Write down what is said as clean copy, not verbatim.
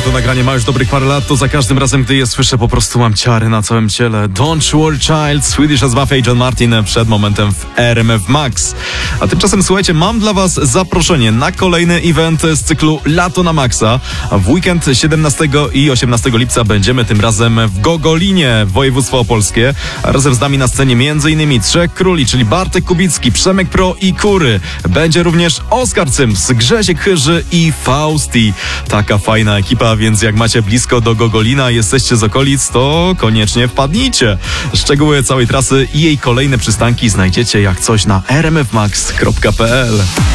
To nagranie ma już dobrych parę lat, to za każdym razem, gdy je słyszę, po prostu mam ciary na całym ciele. Don't Worry Child, Swedish as Buffet i John Martin przed momentem w RMF Max. A tymczasem, słuchajcie, mam dla was zaproszenie na kolejny event z cyklu Lato na Maxa. A w weekend 17 i 18 lipca będziemy tym razem w Gogolinie, województwo opolskie. A razem z nami na scenie m.in. Trzech Króli, czyli Bartek Kubicki, Przemek Pro i Kury. Będzie również Oskar Cyms, Grzesiek Chyży i Fausti. Taka fajna ekipa, więc jak macie blisko do Gogolina, jesteście z okolic, to koniecznie wpadnijcie. Szczegóły całej trasy i jej kolejne przystanki znajdziecie jak coś na rmfmax.pl.